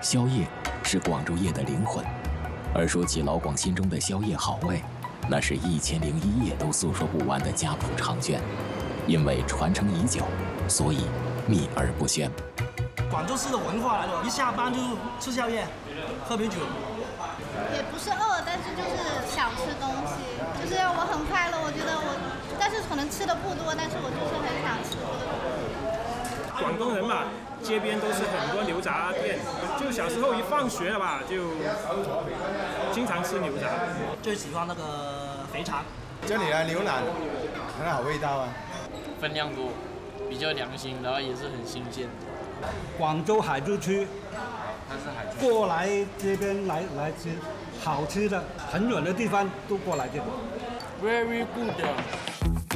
宵夜是广州夜的灵魂，而说起老广心中的宵夜好味，那是1001夜都诉说不完的家谱长卷。因为传承已久，所以秘而不宣。 广州市的文化来了，一下班就吃宵夜，喝啤酒。 也不是饿，但是就是想吃东西，就是让我很快乐。我觉得但是可能吃的不多，但是我就是很想吃。 广东人嘛，街边都是很多牛杂店，就小时候一放学了吧，就经常吃牛杂。 最喜欢那个肥肠， 这里的牛腩很好味道啊， 分量多，比较良心，然后也是很新鲜。 广州海珠区，过来这边来吃好吃的，很远的地方都过来这里。 Very good.